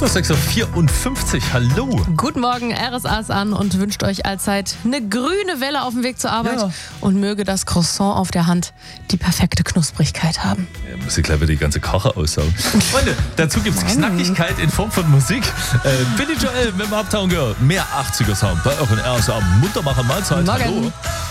So, 6.54 Uhr, hallo. Guten Morgen, RSA ist an und wünscht euch allzeit eine grüne Welle auf dem Weg zur Arbeit. Ja. Und möge das Croissant auf der Hand die perfekte Knusprigkeit haben. Ja, muss ich gleich wieder die ganze Kache aussaugen. Freunde, dazu gibt es Knackigkeit in Form von Musik. Billy Joel mit dem Uptown Girl. Mehr 80er Sound bei euren RSA Muntermacher Mahlzeit. Morgen. Hallo.